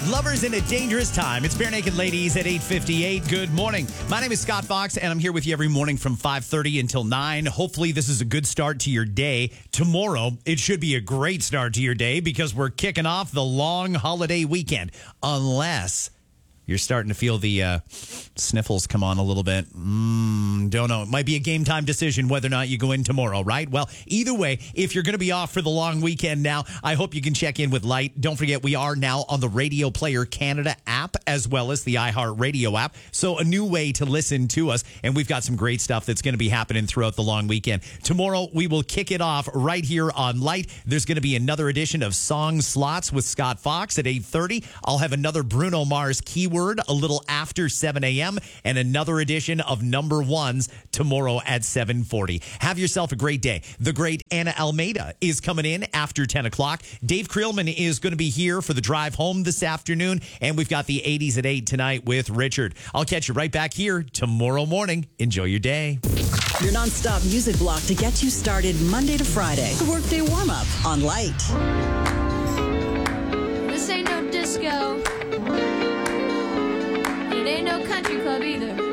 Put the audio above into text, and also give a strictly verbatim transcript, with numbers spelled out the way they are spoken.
Lovers in a Dangerous Time. It's Bare Naked Ladies at eight fifty-eight. Good morning. My name is Scott Fox, and I'm here with you every morning from five thirty until nine. Hopefully, this is a good start to your day. Tomorrow, it should be a great start to your day because we're kicking off the long holiday weekend. Unless you're starting to feel the uh, sniffles come on a little bit. Mm, don't know. It might be a game time decision whether or not you go in tomorrow, right? Well, either way, if you're going to be off for the long weekend now, I hope you can check in with Light. Don't forget, we are now on the Radio Player Canada app as well as the iHeartRadio app. So a new way to listen to us. And we've got some great stuff that's going to be happening throughout the long weekend. Tomorrow, we will kick it off right here on Light. There's going to be another edition of Song Slots with Scott Fox at eight thirty. I'll have another Bruno Mars keyword a little after seven a.m. and another edition of Number Ones tomorrow at seven forty. Have yourself a great day. The great Anna Almeida is coming in after ten o'clock. Dave Creelman is going to be here for the drive home this afternoon, and we've got the eighties at eight tonight with Richard. I'll catch you right back here tomorrow morning. Enjoy your day. Your nonstop music block to get you started Monday to Friday. The Workday Warm-Up on Light. This ain't no disco. It ain't no country club either.